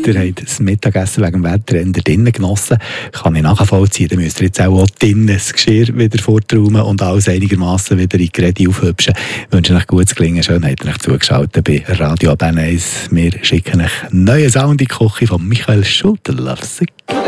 Ihr habt das Mittagessen wegen dem Wetter in der drinnen genossen. Kann ich nachvollziehen. Dann müsst ihr jetzt auch drinnen das Geschirr wieder forträumen und alles einigermaßen wieder in die Geräte aufhübschen. Ich wünsche euch gutes Gelingen. Schön, habt ihr euch zugeschaltet bei Radio Bern 1. Wir schicken euch neue Sound in die Küche von Michael Schulte. Love sick.